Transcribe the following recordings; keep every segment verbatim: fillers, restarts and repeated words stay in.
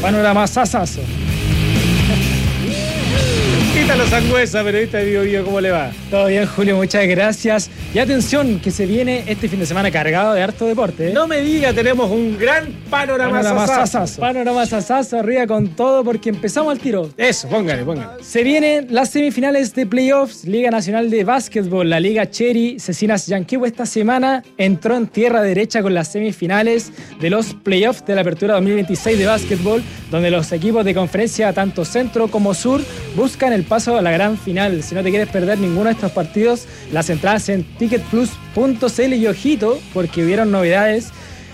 Panorama sasazo. Ítalo Sangüesa, periodista de Bio Bio, ¿cómo le va? Todo bien, Julio, muchas gracias. Y atención, que se viene este fin de semana cargado de harto deporte, ¿eh? No me diga, tenemos un gran panorama, Panorama sasazo. sasazo. Panorama sasazo, arriba con todo, porque empezamos al tiro. Eso, póngale, póngale. Se vienen las semifinales de playoffs, Liga Nacional de Básquetbol, la Liga Cherry. Cecinas Yanquihue esta semana entró en tierra derecha con las semifinales de los playoffs de la Apertura dos mil veintiséis de básquetbol, donde los equipos de conferencia, tanto centro como sur, buscan el paso a la gran final. Si no te quieres perder ninguno de estos partidos, las entradas en ticket plus punto c l y ojito, porque hubieron novedades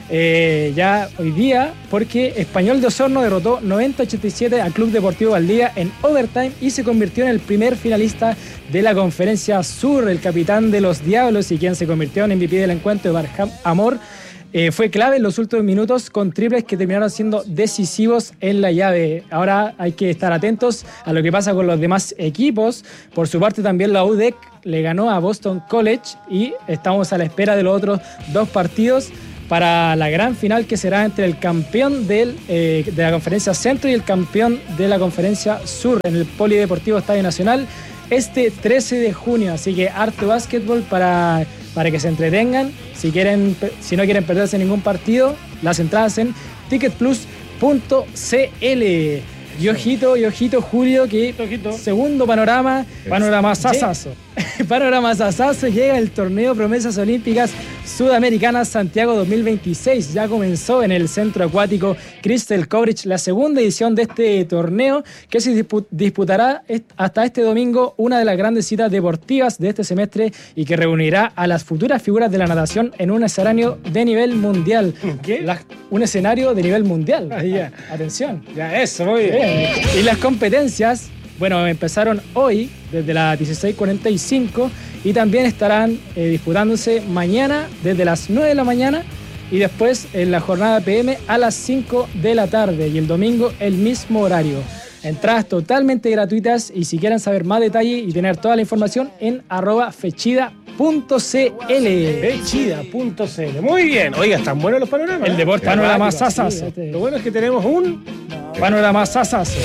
eh, ya hoy día, porque Español de Osorno derrotó noventa a ochenta y siete al Club Deportivo Valdivia en overtime y se convirtió en el primer finalista de la Conferencia Sur. El capitán de los Diablos y quien se convirtió en M V P del encuentro, Barham Amor, Eh, fue clave en los últimos minutos con triples que terminaron siendo decisivos en la llave. Ahora hay que estar atentos a lo que pasa con los demás equipos. Por su parte también la U D E C le ganó a Boston College y estamos a la espera de los otros dos partidos para la gran final que será entre el campeón del, eh, de la Conferencia Centro y el campeón de la Conferencia Sur en el Polideportivo Estadio Nacional este trece de junio. Así que harto básquetbol para, para que se entretengan. Si, quieren, si no quieren perderse ningún partido, las entradas en ticket plus punto c l. Y ojito, y ojito, Julio, que ojito. Segundo panorama, panorama sasazo. Panorama sasazo, llega el torneo Promesas Olímpicas Sudamericanas Santiago dos mil veintiséis. Ya comenzó en el centro acuático Crystal Coverage la segunda edición de este torneo, que se disputará hasta este domingo, una de las grandes citas deportivas de este semestre y que reunirá a las futuras figuras de la natación en un escenario de nivel mundial. ¿Qué? La, un escenario de nivel mundial. Ah, ya. Atención. Ya, eso, muy bien. Y las competencias, bueno, empezaron hoy desde las dieciséis cuarenta y cinco y también estarán eh, disputándose mañana desde las nueve de la mañana y después en la jornada P M a las cinco de la tarde y el domingo el mismo horario. Entradas totalmente gratuitas y si quieren saber más detalle y tener toda la información en arroba fechida punto c l. Fechida punto c l. Muy bien. Oiga, están buenos los panoramas. El deporte. Panorama sasazo. Sí, lo bueno es que tenemos un panorama sasazo.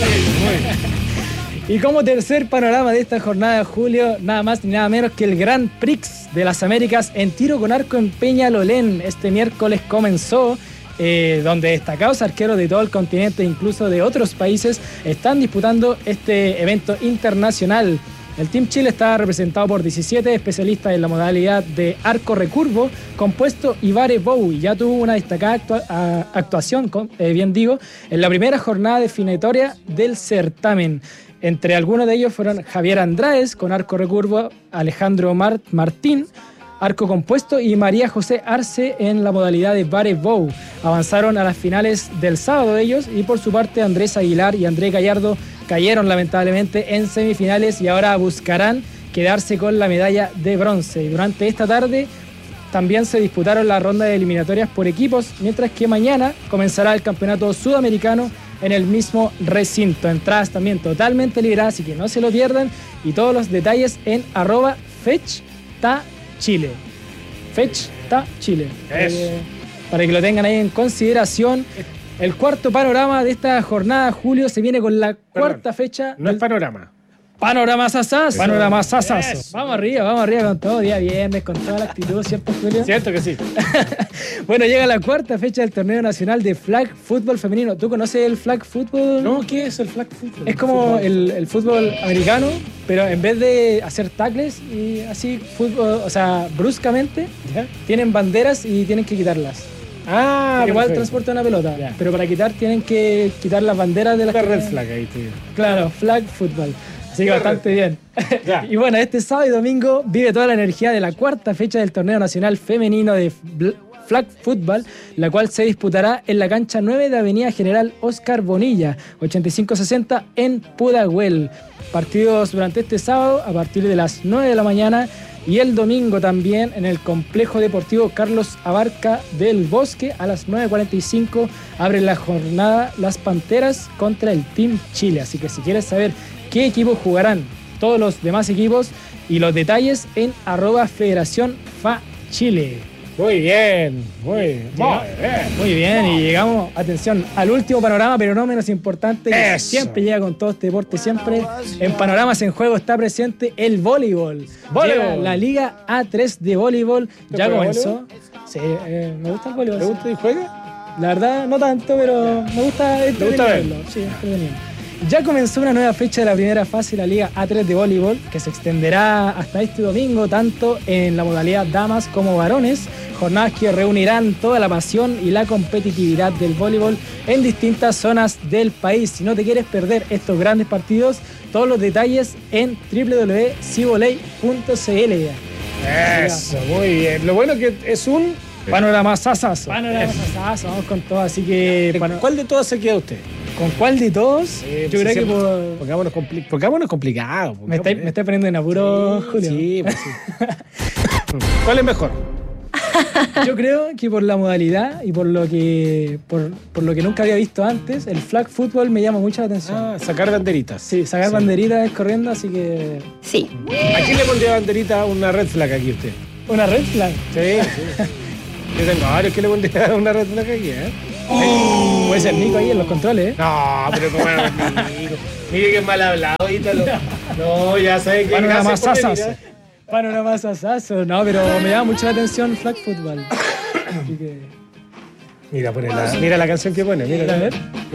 Y como tercer panorama de esta jornada, Julio, nada más ni nada menos que el Grand Prix de las Américas en tiro con arco en Peñalolén. Este miércoles comenzó, eh, donde destacados arqueros de todo el continente, incluso de otros países, están disputando este evento internacional. El Team Chile está representado por diecisiete especialistas en la modalidad de arco recurvo, compuesto Ibarre Bow, y ya tuvo una destacada actua- a, actuación, con, eh, bien digo, en la primera jornada definitoria del certamen. Entre algunos de ellos fueron Javier Andrades con arco recurvo, Alejandro Mar- Martín, arco compuesto, y María José Arce en la modalidad de Barre Bow. Avanzaron a las finales del sábado de ellos, y por su parte Andrés Aguilar y Andrés Gallardo cayeron lamentablemente en semifinales y ahora buscarán quedarse con la medalla de bronce. Y durante esta tarde también se disputaron la ronda de eliminatorias por equipos, mientras que mañana comenzará el campeonato sudamericano en el mismo recinto. Entradas también totalmente liberadas, así que no se lo pierdan, y todos los detalles en arroba fechta.chile. Fechta.chile. Eh, para que lo tengan ahí en consideración. El cuarto panorama de esta jornada, Julio, se viene con la cuarta Perdón, fecha. No es panorama. Panorama sasazo. Eso. Panorama sasazo. Eso. Vamos arriba, vamos arriba con todo. Día viernes, con toda la actitud, ¿cierto, Julio? Cierto que sí. Bueno, llega la cuarta fecha del torneo nacional de flag fútbol femenino. ¿Tú conoces el flag fútbol? No, ¿qué es el flag football? Es como el, el fútbol americano, pero en vez de hacer tackles y así, fútbol, o sea, bruscamente, ¿Ya? tienen banderas y tienen que quitarlas. Ah, Igual perfecto. transporta una pelota, Ya. pero para quitar tienen que quitar las banderas de las La que- red flag ahí, tío. Claro, flag fútbol. Así que bastante bien. Ya. Y bueno, este sábado y domingo vive toda la energía de la cuarta fecha del torneo nacional femenino de bl- flag football, la cual se disputará en la cancha nueve de Avenida General Oscar Bonilla, ochenta y cinco sesenta en Pudahuel. Partidos durante este sábado a partir de las nueve de la mañana y el domingo también en el Complejo Deportivo Carlos Abarca del Bosque a las nueve cuarenta y cinco abren la jornada las Panteras contra el Team Chile. Así que si quieres saber qué equipos jugarán todos los demás equipos y los detalles en arroba Federación Fa Chile. Muy bien, muy bien. Muy bien. Muy bien, y llegamos, atención, al último panorama, pero no menos importante, que Eso. siempre llega con todo este deporte, siempre en Panoramas en Juego está presente el voleibol. Voleibol. Llega la Liga A tres de voleibol, ¿Te ya juega comenzó. voleibol? Sí, eh, me gusta el voleibol. ¿Te sí. gusta y juega? La verdad, no tanto, pero me gusta ¿Te gusta verlo. Sí, entretenido. Ya comenzó una nueva fecha de la primera fase de la Liga A tres de voleibol, que se extenderá hasta este domingo, tanto en la modalidad damas como varones, jornadas que reunirán toda la pasión y la competitividad del voleibol en distintas zonas del país. Si no te quieres perder estos grandes partidos, todos los detalles en doble u doble u doble u punto civoley punto c l. Eso, muy bien. Lo bueno es que es un Panorama sasazo. Panorama sasazo, vamos con todo, así que... ¿Con cuál de todas se queda usted? ¿Con cuál de todos? Sí, Yo pues, creo sí, que por... Pongámonos, compli- pongámonos complicado. Me está, me está poniendo en apuro, Sí, Julio. Sí, pues sí. ¿Cuál es mejor? Yo creo que por la modalidad y por lo que por, por lo que nunca había visto antes, el flag football me llama mucho la atención. Ah, sacar banderitas. Sí, sacar Sí. banderitas corriendo, así que... Sí. ¿A quién le pondría banderita una red flag aquí usted? ¿Una red flag? Sí, sí. Yo tengo varios que le pondría una red flag aquí, ¿eh? Puede ser Nico ahí en los controles, ¿eh? No, pero como es amigo. Mire que mal hablado, Ítalo. No, ya sabe que Panorama gracias por venir, sasazo. ¿eh? Panorama sasazo. No, pero me llama mucho la atención flag football. Así que... Mira, pone la, mira la canción que pone, mira. A ver.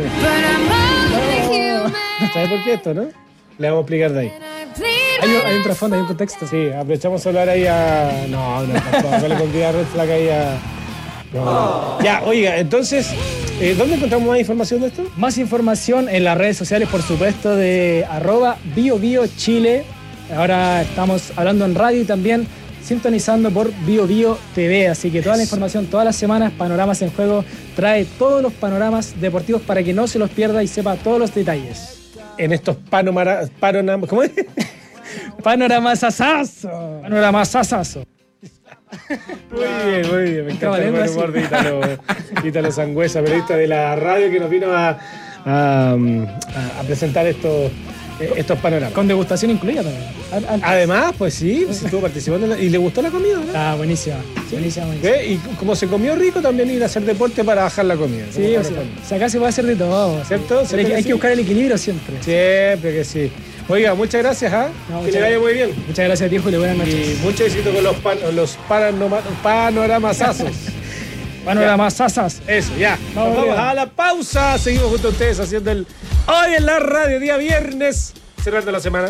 ¿Sabes por qué esto, no? Le vamos a explicar de ahí. Hay un, hay un trasfondo, hay un contexto. Sí, aprovechamos a hablar ahí a... No, no, tampoco le pondría red flag ahí a... No. Ya, oiga, entonces, eh, ¿dónde encontramos más información de esto? Más información en las redes sociales, por supuesto, de arroba BioBioChile. Ahora estamos hablando en radio y también sintonizando por BioBio T V. Así que toda la información, todas las semanas, Panoramas en Juego trae todos los panoramas deportivos para que no se los pierda y sepa todos los detalles. En estos panomara, panoramas... ¿Cómo es? Panorama sasazo. Panorama sasazo. Muy bien, muy bien. Me encanta el buen humor de Ítalo, Ítalo Sangüesa, periodista de la radio que nos vino a, a, a- a presentar estos, estos panoramas. Con degustación incluida también. An- antes. Además, pues sí, pues estuvo participando en la- y le gustó la comida, ¿no? Ah, buenísima. Buenísima, buenísima. ¿Ve? Y como se comió rico, también ir a hacer deporte para bajar la comida. Sí, Como o sea, para- o sea, acá se puede hacer de todo. ¿Cierto? Pero ¿Cierto hay, que- que hay sí? que buscar el equilibrio siempre. Siempre que sí. Oiga, muchas gracias, ¿ah? No, que muchas le vaya muy bien. Muchas gracias a ti, Julio. Buenas noches. Y mucho éxito con los, pan, los panorama, panoramasazos. Panorama sasas. Eso, ya. Vamos Nos vamos arriba. a la pausa. Seguimos junto a ustedes haciendo el Hoy en la Radio, día viernes, cerrando la semana.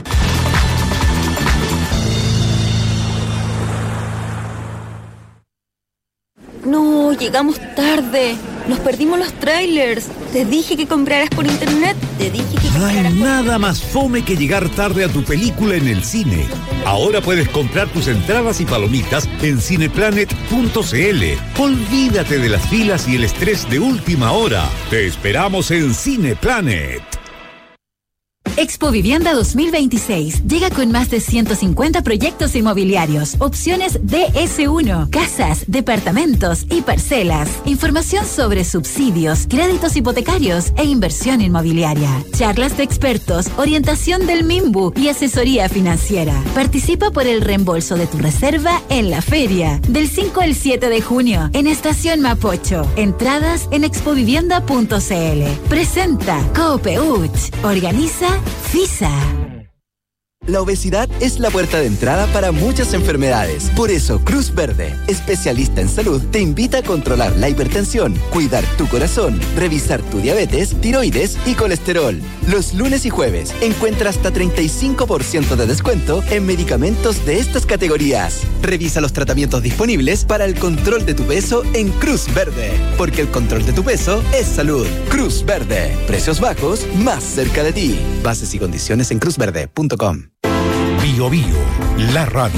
No, llegamos tarde. Nos perdimos los trailers. Te dije que compraras por internet. Te dije que No hay compraras por... nada más fome que llegar tarde a tu película en el cine. Ahora puedes comprar tus entradas y palomitas en cineplanet punto c l. Olvídate de las filas y el estrés de última hora. Te esperamos en Cineplanet. Expo Vivienda dos mil veintiséis llega con más de ciento cincuenta proyectos inmobiliarios, opciones D S uno, casas, departamentos y parcelas, información sobre subsidios, créditos hipotecarios e inversión inmobiliaria, charlas de expertos, orientación del MIMBU y asesoría financiera. Participa por el reembolso de tu reserva en la feria del cinco al siete de junio en Estación Mapocho. Entradas en expovivienda punto c l. Presenta Coopeuch. Organiza FISA. La obesidad es la puerta de entrada para muchas enfermedades. Por eso, Cruz Verde, especialista en salud, te invita a controlar la hipertensión, cuidar tu corazón, revisar tu diabetes, tiroides y colesterol. Los lunes y jueves encuentra hasta treinta y cinco por ciento de descuento en medicamentos de estas categorías. Revisa los tratamientos disponibles para el control de tu peso en Cruz Verde, porque el control de tu peso es salud. Cruz Verde, precios bajos más cerca de ti. Bases y condiciones en cruz verde punto com. Bio Bio, la radio.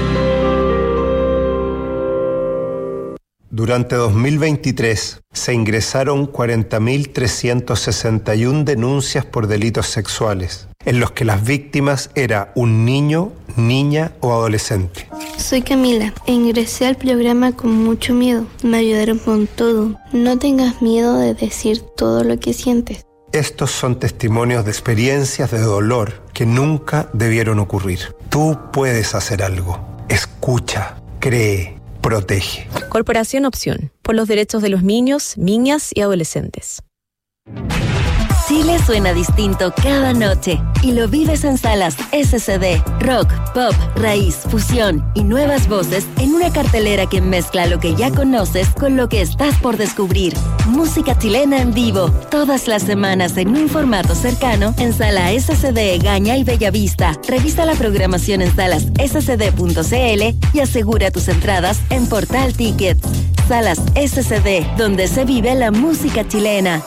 Durante dos mil veintitrés se ingresaron cuarenta mil trescientas sesenta y una denuncias por delitos sexuales, en los que las víctimas era un niño, niña o adolescente. Soy Camila e ingresé al programa con mucho miedo. Me ayudaron con todo. No tengas miedo de decir todo lo que sientes. Estos son testimonios de experiencias de dolor que nunca debieron ocurrir. Tú puedes hacer algo. Escucha, cree, protege. Corporación Opción, por los derechos de los niños, niñas y adolescentes. Chile suena distinto cada noche y lo vives en salas ese ce de, rock, pop, raíz, fusión y nuevas voces en una cartelera que mezcla lo que ya conoces con lo que estás por descubrir. Música chilena en vivo, todas las semanas en un formato cercano en Sala ese ce de Gaña y Bellavista. Revisa la programación en salas ese ce de punto ce ele y asegura tus entradas en Portal Tickets. Salas ese ce de, donde se vive la música chilena.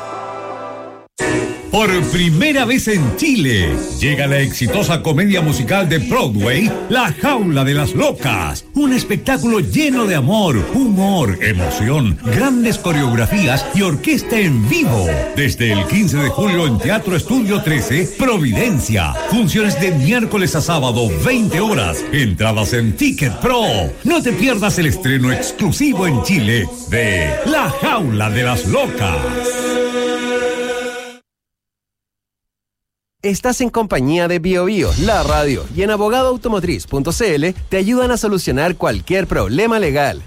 Por primera vez en Chile, llega la exitosa comedia musical de Broadway, La Jaula de las Locas. Un espectáculo lleno de amor, humor, emoción, grandes coreografías y orquesta en vivo. Desde el quince de julio en Teatro Estudio trece, Providencia. Funciones de miércoles a sábado, veinte horas. Entradas en Ticket Pro. No te pierdas el estreno exclusivo en Chile de La Jaula de las Locas. Estás en compañía de Bio Bio, la radio, y en abogado automotriz punto ce ele te ayudan a solucionar cualquier problema legal.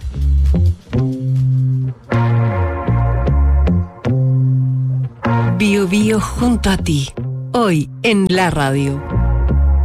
Bio Bio junto a ti, hoy en la radio.